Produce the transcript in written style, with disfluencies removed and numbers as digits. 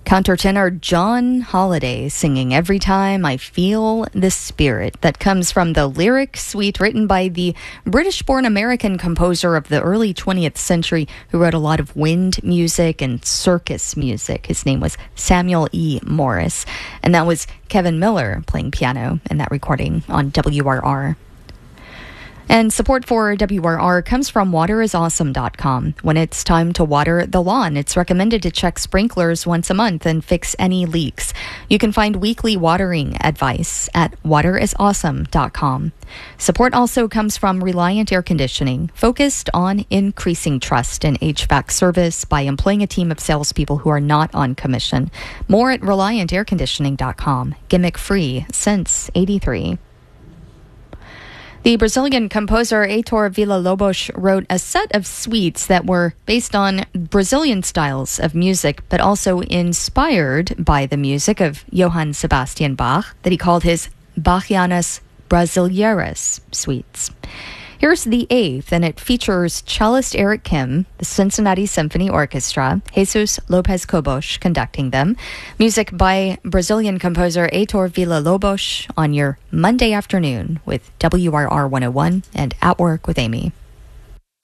Countertenor John Holiday singing Every Time I Feel the Spirit. That comes from the lyric suite written by the British-born American composer of the early 20th century who wrote a lot of wind music and circus music. His name was Samuel E. Morse. And that was Kevin Miller playing piano in that recording on WRR. And support for WRR comes from waterisawesome.com. When it's time to water the lawn, it's recommended to check sprinklers once a month and fix any leaks. You can find weekly watering advice at waterisawesome.com. Support also comes from Reliant Air Conditioning, focused on increasing trust in HVAC service by employing a team of salespeople who are not on commission. More at ReliantAirConditioning.com. Gimmick free since '83. The Brazilian composer Heitor Villa-Lobos wrote a set of suites that were based on Brazilian styles of music, but also inspired by the music of Johann Sebastian Bach, that he called his Bachianas Brasileiras suites. Here's the eighth, and it features cellist Eric Kim, the Cincinnati Symphony Orchestra, Jesus Lopez Cobos conducting them. Music by Brazilian composer Heitor Villa-Lobos on your Monday afternoon with WRR 101 and At Work with Amy.